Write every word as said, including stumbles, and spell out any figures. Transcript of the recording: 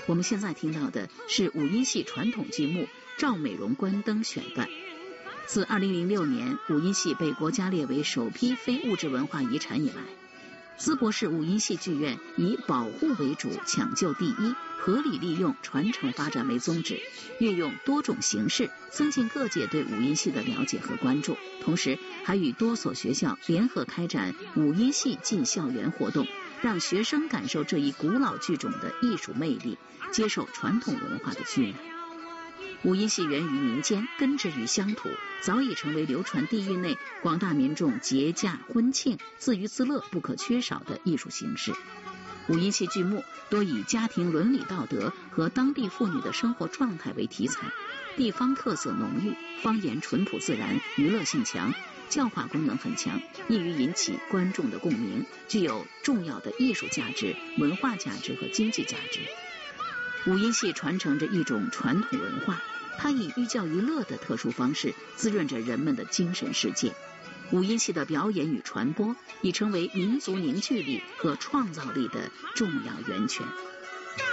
我们现在听到的是五音戏传统剧目《赵美容关灯》选段。自二零零六年五音戏被国家列为首批非物质文化遗产以来，淄博市五音戏剧院以保护为主、抢救第一、合理利用、传承发展为宗旨，运用多种形式增进各界对五音戏的了解和关注，同时还与多所学校联合开展五音戏进校园活动，让学生感受这一古老剧种的艺术魅力，接受传统文化的渲染。五音戏源于民间，根植于乡土，早已成为流传地域内广大民众节假婚庆、自娱自乐不可缺少的艺术形式。五音戏剧目多以家庭伦理道德和当地妇女的生活状态为题材，地方特色浓郁，方言淳朴自然，娱乐性强，教化功能很强，易于引起观众的共鸣，具有重要的艺术价值、文化价值和经济价值。五音戏传承着一种传统文化，它以寓教于乐的特殊方式滋润着人们的精神世界。五音戏的表演与传播已成为民族凝聚力和创造力的重要源泉。